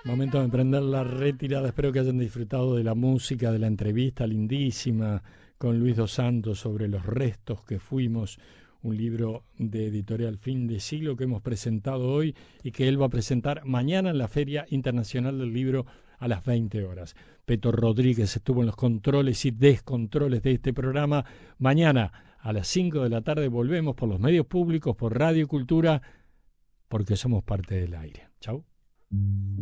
Momento de emprender la retirada. Espero que hayan disfrutado de la música, de la entrevista lindísima con Luis Dos Santos sobre los restos que fuimos, un libro de editorial Fin de Siglo que hemos presentado hoy y que él va a presentar mañana en la Feria Internacional del Libro a las 20 horas. Peto Rodríguez estuvo en los controles y descontroles de este programa. Mañana a las 5 de la tarde volvemos por los medios públicos, por Radio Cultura, porque somos parte del aire. Chau.